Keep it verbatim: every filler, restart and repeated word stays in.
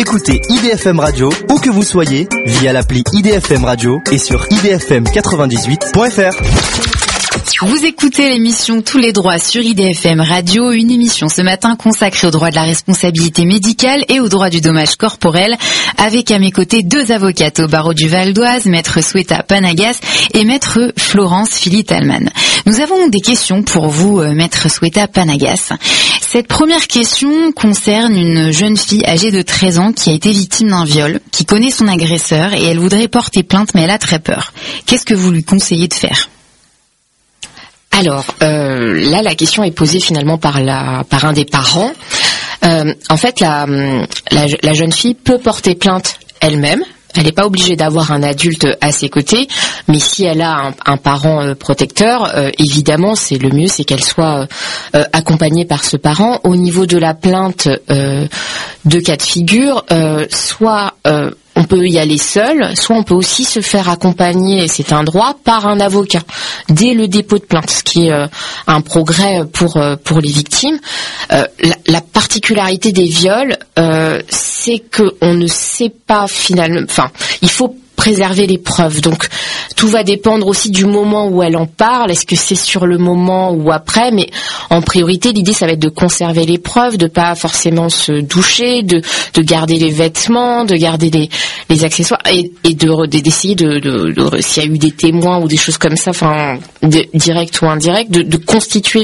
Écoutez I D F M Radio où que vous soyez via l'appli I D F M Radio et sur i d f m quatre-vingt-dix-huit point f r. Vous écoutez l'émission Tous les droits sur I D F M Radio, une émission ce matin consacrée aux droits de la responsabilité médicale et aux droits du dommage corporel, avec à mes côtés deux avocates au barreau du Val d'Oise, maître Sweta Panagas et maître Florence Philly-Talman. Nous avons des questions pour vous, maître Sweta Panagas. Cette première question concerne une jeune fille âgée de treize ans qui a été victime d'un viol, qui connaît son agresseur et elle voudrait porter plainte mais elle a très peur. Qu'est-ce que vous lui conseillez de faire ? Alors, euh, là, la question est posée finalement par la par un des parents. Euh, en fait, la, la, la jeune fille peut porter plainte elle-même. Elle n'est pas obligée d'avoir un adulte à ses côtés, mais si elle a un, un parent euh, protecteur, euh, évidemment, c'est le mieux, c'est qu'elle soit euh, accompagnée par ce parent. Au niveau de la plainte, euh, deux cas de figure, euh, soit euh, on peut y aller seul, soit on peut aussi se faire accompagner, et c'est un droit, par un avocat dès le dépôt de plainte, ce qui est euh, un progrès pour euh, pour les victimes. Euh, la, la particularité des viols, euh, c'est que on ne sait pas finalement. Enfin, il faut préserver les preuves. Donc, tout va dépendre aussi du moment où elle en parle. Est-ce que c'est sur le moment ou après? Mais en priorité, l'idée, ça va être de conserver les preuves, de pas forcément se doucher, de, de garder les vêtements, de garder les, les accessoires et, et de, d'essayer de, de, de, de s'il y a eu des témoins ou des choses comme ça, enfin, de, direct ou indirect, de, de constituer